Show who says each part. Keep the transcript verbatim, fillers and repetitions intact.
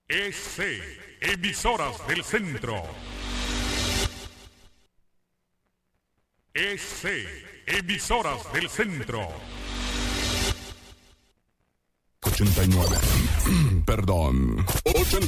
Speaker 1: E C, Emisoras del Centro. E C, Emisoras del Centro.
Speaker 2: ochenta y nueve. Perdón. ochenta